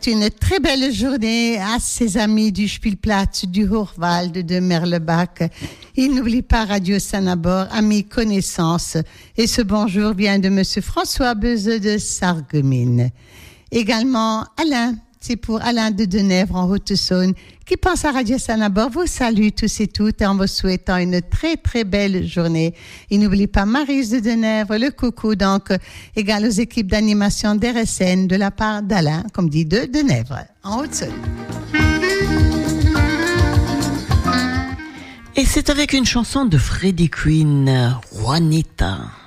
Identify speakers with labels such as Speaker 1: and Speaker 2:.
Speaker 1: Une très belle journée à ses amis du Spielplatz, du Hochwald, de Merlebach. Il n'oublie pas Radio Sanabor, amis, connaissances. Et ce bonjour vient de Monsieur François Beuzeux de Sarreguemines. Également, Alain, c'est pour Alain de Denèvre en Haute-Saône, qui pense à Radio Sanabor, vous salue tous et toutes en vous souhaitant une très très belle journée. Il n'oublie pas Maryse de Denèvre, le coucou donc, égal aux équipes d'animation d'RSN de la part d'Alain, comme dit de Denèvre, en Haute-Saône.
Speaker 2: Et c'est avec une chanson de Freddie Quinn, Juanita.